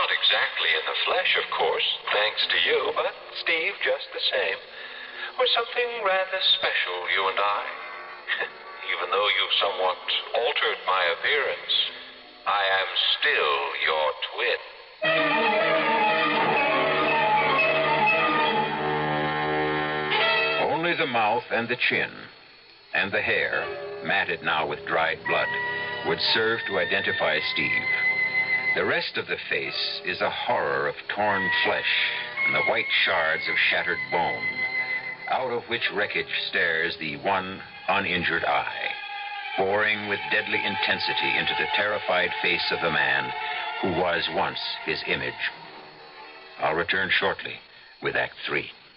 Not exactly in the flesh, of course, thanks to you, but Steve just the same. We're something rather special, you and I. Even though you've somewhat altered my appearance, I am still your twin. Only the mouth and the chin, and the hair, matted now with dried blood, would serve to identify Steve. The rest of the face is a horror of torn flesh and the white shards of shattered bone, out of which wreckage stares the one uninjured eye, boring with deadly intensity into the terrified face of the man who was once his image. I'll return shortly with Act 3.